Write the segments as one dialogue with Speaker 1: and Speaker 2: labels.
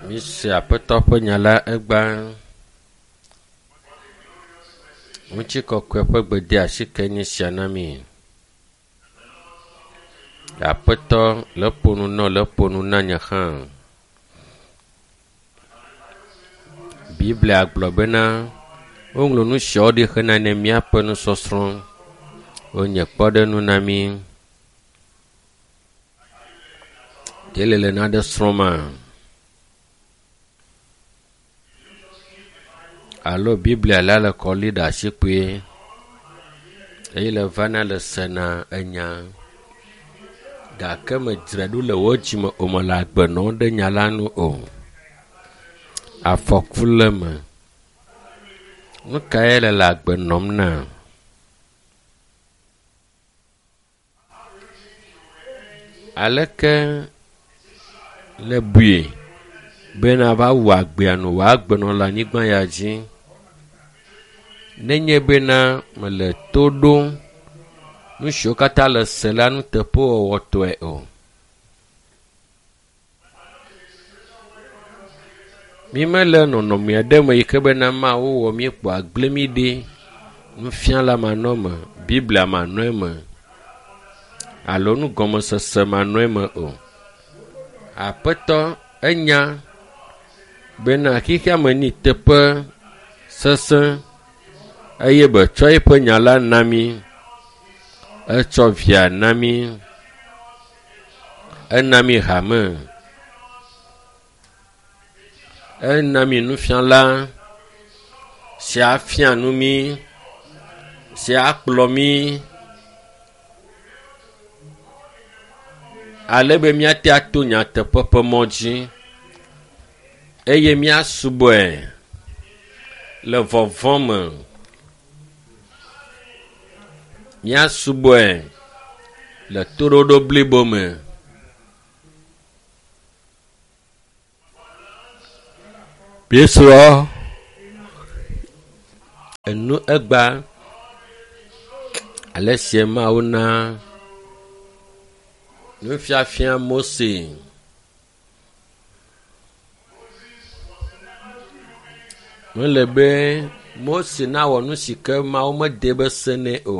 Speaker 1: Misi aƒetɔ ƒe nya la egba ŋutsi kɔkɔe ƒe gbede asi ke nye sia na mi. Aƒetɔ le ƒonu na nye hã. Biblia gblɔ bena woŋlɔ nu siawo ɖi hena ne míaƒe nusɔsrɔ̃. Wonye kpɔɖenu na mi. Ɖele le naɖe srɔ̃ma. Alo Biblia la le kɔli ɖe asikpui eye le vana le sena enya gake me dzra ɖo le wo dzime o me le agbenɔ ɖe nya la nu o. Afɔku le me. Nu kae le agbenɔm na? Aleke le bui bena va wu agbea no wa agbenɔ le anyigba ya dzi. Nenye bena mele to ɖom nu siwo katã le se la nu teƒe wɔwɔtɔe o. Mi mele nɔnɔme aɖe me yi ke bena Mawu wɔ mi kpɔ agble mi ɖi nufiala manɔme, Biblia manɔe alo nugɔmesese manɔe me o. Aƒetɔ enya bena xixia me ni teƒe sesẽ eye betsɔ eƒe nya la na mi. Etsɔ via na mi. Ena mi hame. Ena mi nufiala si afia nu mi, si akplɔ mi. Ale be míate ato nyateƒe ƒe mɔ dzi eye míasubɔe le vɔvɔ̃ me. Míasubɔe le toɖoɖo blibo me. Biesrɔ̃ enu egba ale sie Mawu na nufiafia Mose. Mele be Mose na wɔ nu si ke Mawu mede be se nɛ o.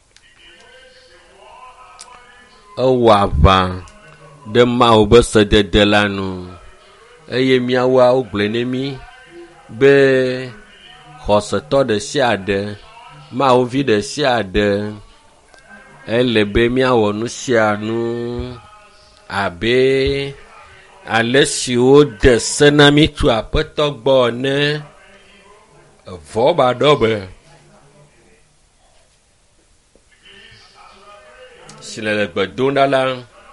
Speaker 1: Ewɔ aʋa ɖe Mawu be sedede la nu eye míawoa wogblɔ nɛ mi be xɔsetɔ ɖe sia ɖe, Mawu vi ɖe sia ɖe ele be míawɔ nu sia nu abe ale si wode se na mi tso Aƒetɔ gbɔ ne vɔ ba ɖɔ be si le gbedom ɖa la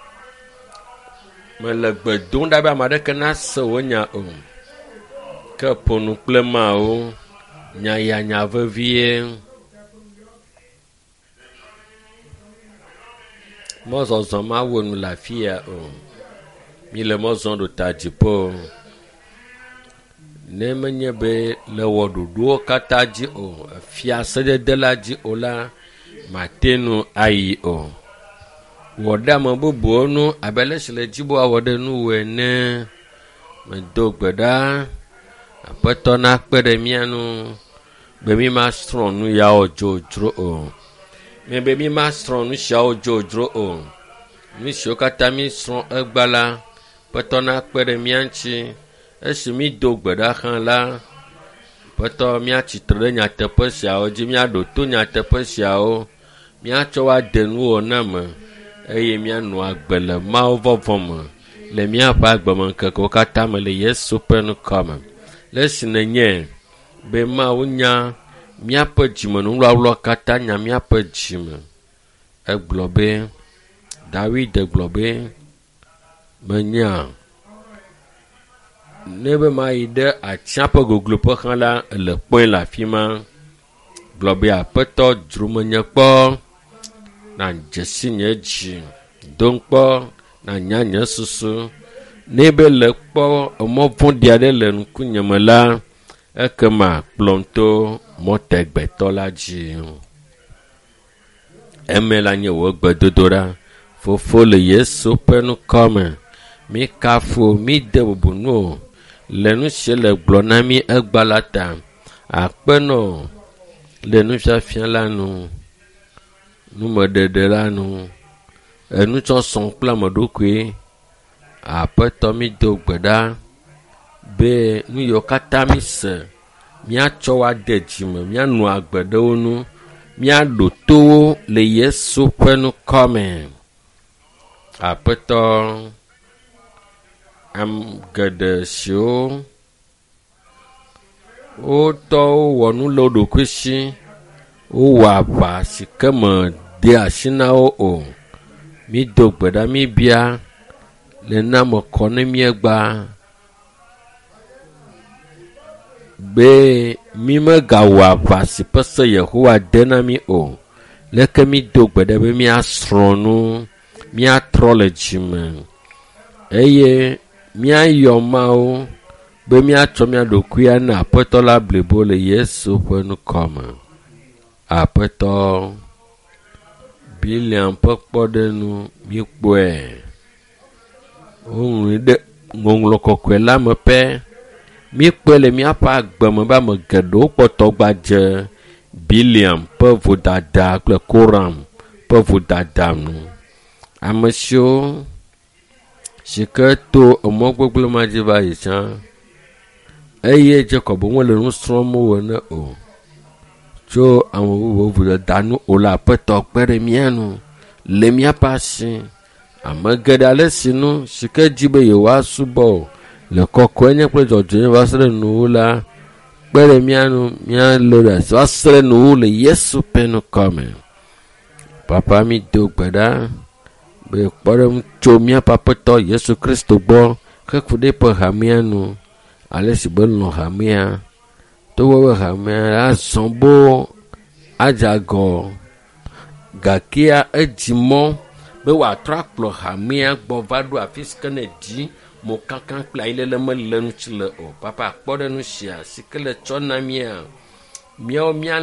Speaker 1: mele gbedom ɖa be ame aɖeke nase wo nya o, ke ƒonu kple Mawu nya ya nya vevie. Mɔzɔzɔ ma wɔ nu le afi ya o. Mi le mɔzɔm ɖo ta dziƒo. Ne menye be le wɔ ɖoɖowo katã dzi o, fia sedede la dzi o la, mate nu ayi o. Wɔ ɖe ame bubuwo nu abe le si le dzi be awɔ ɖe nu wɔ ene. Medo gbe ɖa Aƒetɔ na kpe ɖe mía nu be mi ma srɔ̃ nu yawo dzodzro o. Be mi ma srɔ̃ nu siawo dzodzro o. Nu siwo katã mi srɔ̃ egba la, Aƒetɔ na kpe ɖe mía ŋuti. Esi mi do gbe ɖa xã la, Aƒetɔ míatsitre ɖe nyateƒe siawo dzi, míaɖo to nyateƒe siawo, míatsɔ wa de nuwɔ na me eye míanɔ agbe le Mawu vɔvɔ̃ me le míaƒe agbemeŋkekewo katã me le Yesu ƒe nukɔ me. Le esi nenye be Mawu nya míaƒe dzime nuwlawlɔ katã nya míaƒe dzime. Egblɔ be David gblɔ be menya ne be mayi ɖe atsiaƒe gogloƒe xã la le kpɔe le afi ma. Gblɔ be Aƒetɔ dzro menye kpɔ na dzesi nye dzi dom kpɔ na nya nye susu. Ne be le kpɔ emɔ vɔ̃ɖi aɖe le ŋkunye me la, ekema kplɔm to mɔtegbetɔ la dzi. Eme la nye wo gbedodoɖa. Fofo le Yesu ƒe nukɔ me. Mi kafu mi de bubu nu le nu sie le gblɔ na mi egba la ta aƒenɔ le nufiafia la nu numedede la nu enutsɔsɔ kple ameɖokui aƒetɔ mi do gbe ɖa be nu yiwo katã mi se míatsɔ wa de dzime míanu agbe ɖe wo nu míaɖo to wo le Yesu ƒe nukɔ me. Aƒetɔ geɖe siwo wotɔwo wɔ nu le wo ɖokui si wowɔ aʋa si ke me de asi na wo o mi do gbe ɖa mi bia le na me kɔ ne míegba be mi megawɔ aʋa si ƒe se Yehowa de na mi o leke mi do gbe ɖa be míasrɔ̃ nu míatrɔ le dzime eye míayɔ Mawu be míatsɔ mía ɖokui na aƒetɔ la blibo le Yesu ƒe nukɔme. Aƒetɔ Biliam ƒe kpɔɖenu mi kpɔe woŋlɔe ɖe ŋɔŋlɔ kɔkɔe la me pe mi kpɔe le míaƒe agbe me be ame geɖewo kpɔtɔ gbadze Biliam ƒe vodada kple Koram ƒe vodada nu ame siwo si ke to emɔ gbogble ma dzi va yi tsã eye Jacob wole nu srɔ̃m wo ne o tso ame vovovo danu o le aƒetɔ kpe ɖe mía nu le míaƒe asi ame geɖe ale si nu si ke dzi be yewoasubɔ le kɔkɔe nye kple dzɔdzɔe va se ɖe nuwo la kpe ɖe mía nu míalé ɖe asi va se ɖe nuwo le Yesu ƒe nukɔme. Papa mi do gbe ɖa be kpɔɖeŋu tso míaƒe aƒetɔ Yesu Kristo gbɔ heku ɖe ƒe hamea nu ale si be lɔ hamea towo be hamea azɔ bo adzagɔ gakea edzi mɔ be wòatrɔ akplɔ hamea gbɔ va ɖo afi si ke ne dzi mo kakã kple ayilele mele ŋuti le o. Papa kpɔɖeŋu sia si ke le tsɔ na mía míawo mía